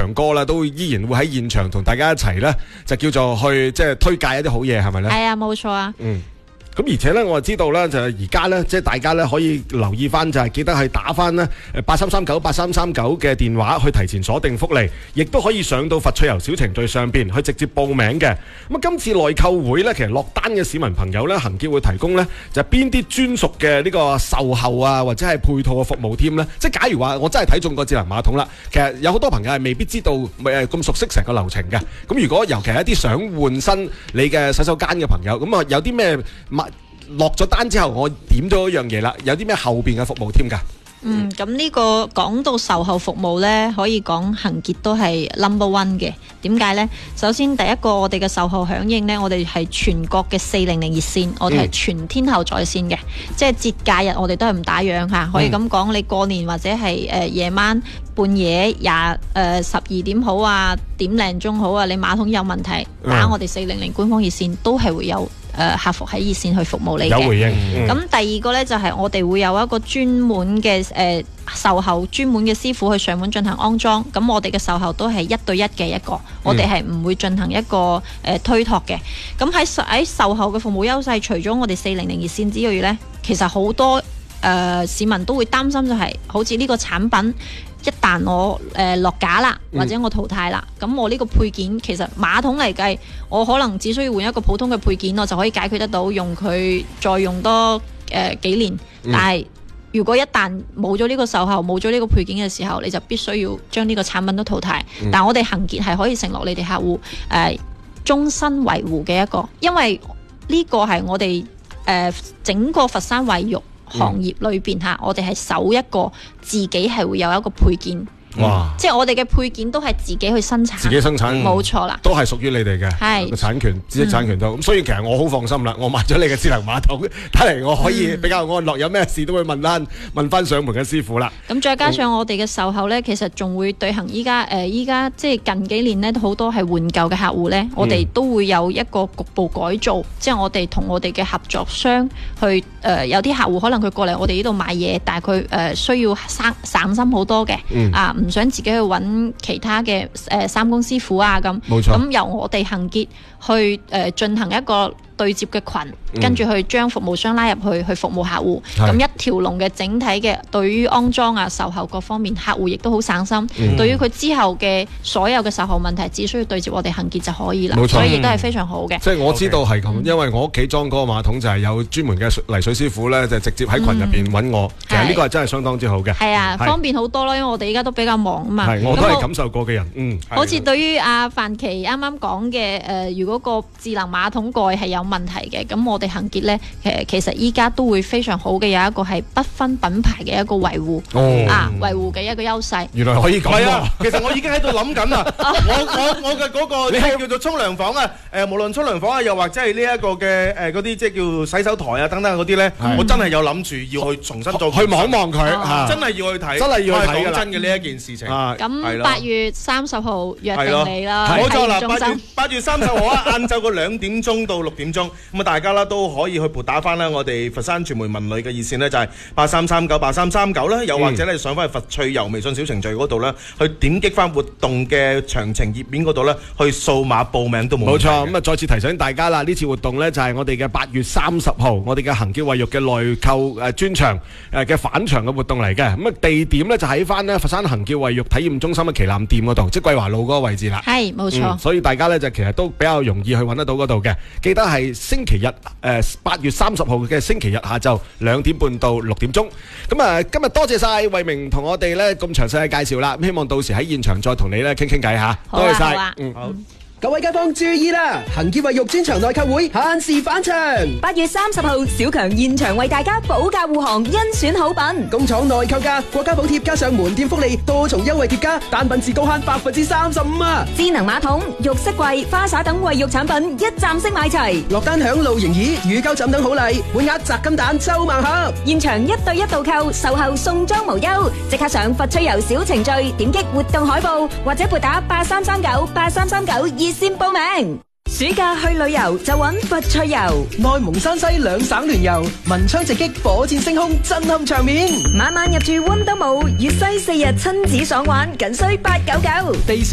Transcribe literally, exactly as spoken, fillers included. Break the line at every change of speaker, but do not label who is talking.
強哥啦，都依然會喺現場同大家一齊咧，就叫做去即係推介一啲好嘢，係咪咧？
係啊，冇錯啊。
嗯。咁而且咧，我就知道咧，就係而家咧，即係大家咧可以留意翻，就係記得係打翻咧誒八三三九八三三九嘅電話去提前鎖定福利，亦都可以上到佛趣遊小程序上邊去直接報名嘅。咁啊，今次內購會咧，其實落單嘅市民朋友咧，恒傑會提供咧就係邊啲專屬嘅呢個售後啊，或者係配套嘅服務添咧。即係假如話我真係睇中個智能馬桶啦，其實有好多朋友係未必知道誒咁熟悉成個流程嘅。咁如果尤其係一啲想換新你嘅洗手間嘅朋友，咁啊有啲咩落咗單之後，我點咗一樣嘢啦，有啲咩後邊嘅服務添㗎？
嗯，咁呢個講到售後服務呢，可以講恒傑都係 number one 嘅。點解呢？首先第一個我哋嘅售後響應呢，我哋係全國嘅四零零熱線，我哋係全天候在線嘅，嗯、即係節假日我哋都係唔打烊嚇。可以咁講，你過年或者係誒夜晚半夜廿誒十二點好啊，點零鐘好啊，你馬桶有問題，打我哋四零零官方熱線都係會有。誒、呃、客服喺熱線去服務你嘅，
有回應。咁、
嗯、第二個呢，就係、是、我哋會有一個專門嘅誒、呃、售後專門嘅師傅去上門進行安裝。咁我哋嘅售後都係一對一嘅一個，嗯、我哋係唔會進行一個誒、呃、推託嘅。咁喺喺售後嘅服務優勢，除咗我哋四零零熱線之外呢，其實好多誒、呃、市民都會擔心就係、是，好似呢個產品。一旦我誒、呃、落架啦，或者我淘汰啦，咁、嗯、我呢個配件其實馬桶嚟計，我可能只需要換一個普通嘅配件，我就可以解決得到，用佢再用多誒、呃、幾年。嗯、但係如果一旦冇咗呢個售後，冇咗呢個配件嘅時候，你就必須要將呢個產品都淘汰。嗯、但我哋恒傑係可以承諾你哋客戶誒、呃、終身維護嘅一個，因為呢個係我哋誒、呃、整個佛山衛浴行業裏邊嚇，我哋係首一個自己係會有一個配件。哇！即係我哋嘅配件都係自己去生產，
自己生產，
冇錯啦，
都係屬於你哋嘅，係個產權，知識產權都咁，所以其實我好放心啦。我買咗你嘅智能馬桶，睇嚟我可以比較安樂，有咩事都會問翻問翻上門嘅師傅啦。
咁再加上我哋嘅售後呢，其實仲會對行依家誒依家即係近幾年呢，好多係換舊嘅客戶呢，我哋都會有一個局部改造，即係我哋同我哋嘅合作商去誒，有啲客戶可能佢過嚟我哋呢度買嘢，但係佢誒需要省省心好多嘅，啊。唔想自己去揾其他嘅誒三公師傅啊，咁，
冇錯，
咁由我哋恒傑去誒進行一個對接嘅群，嗯、跟住去將服務商拉入去去服務客戶，咁是一條龍嘅整體嘅對於安裝啊、售後各方面，客戶亦都好省心。嗯、對於佢之後嘅所有嘅售後問題，只需要對接我哋恒傑就可以啦。冇錯，所以亦都係非常好嘅。
即係、嗯、我知道係咁，因為我屋企裝嗰個馬桶就係有專門嘅泥水師傅咧，就直接喺群入邊揾我。嗯、其實呢個係真係相當之好嘅。係啊，
是方便好多咯，因為我哋而家都比較忙啊嘛。
我都係感受過嘅人。嗯，
好似對於阿范琪啱啱講嘅誒，如果個智能馬桶蓋係有問題嘅，咁我哋恒傑咧，誒其實依家都會非常好嘅，有一個係不分品牌嘅一個維護，哦、啊維護嘅一個優勢。
原來可以咁
啊！其實我已經喺度諗緊啦，我我我嘅嗰個你係叫做沖涼房啊，誒無論沖涼房啊，又或者係呢一個嘅誒嗰啲即係叫洗手台啊等等嗰啲咧，是我真係有諗住要去重新做
去望望佢，啊、
真係要去睇，
真係要去睇㗎啦。
講真嘅呢一件事情，
咁八月三十號約定你啦，
冇錯啦，八月八月三十號啊，晏晝個兩點鐘到六點鐘，咁啊大家啦都可以去撥打翻啦，我哋佛山傳媒文旅嘅熱線呢，就係八三三九八三三九啦，又或者咧上翻去佛趣遊微信小程序嗰度咧，去點擊翻活動嘅詳情頁面嗰度咧，去掃碼報名都冇問題。冇錯，咁啊再次提醒大家啦，呢次活動呢，就係我哋嘅八月三十號，我哋嘅恒傑衛浴嘅內購誒專場誒嘅返場嘅活動嚟嘅，咁啊地點呢，就喺翻呢佛山恒傑衛浴體驗中心嘅旗艦店嗰度，即係桂華路嗰個位置啦。
係，冇錯、嗯。
所以大家呢，就其實都比較容易去揾得到嗰度嘅，記得係星期日誒八月三十號嘅星期日下晝兩點半到六點鐘。咁啊，今日多謝晒慧明同我哋呢咁詳細嘅介紹啦，咁希望到時喺現場再同你呢傾傾偈嚇。多謝晒。嗯，好。
各位街坊注意啦！恒傑衛浴專場內購會限時返場，
八月三十號，小強現場為大家保駕護航，甄選好品。
工廠內購價，國家補貼加上門店福利，多重優惠疊加，單品至高慳百分之三十五啊！
智能馬桶、浴室櫃、花灑等衛浴產品一站式買齊，
落單享露營椅、乳膠枕等好禮，滿額砸金蛋周盲盒。
現場一對一導購，售後送裝無憂，即刻上佛趣遊小程序，點擊活動海報或者撥打八三三九八三三九二。先報名，暑假去旅遊就揾佛趣遊，
內蒙山西兩省聯遊，文昌直擊，火箭升空，震撼場面，
晚晚入住溫德姆，粵西四日親子爽玩，僅需八九九。